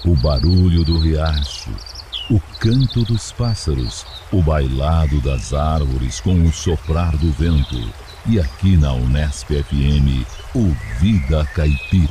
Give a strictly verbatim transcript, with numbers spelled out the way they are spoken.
O barulho do riacho, o canto dos pássaros, o bailado das árvores com o soprar do vento. E aqui na Unesp F M, o Vida Caipira.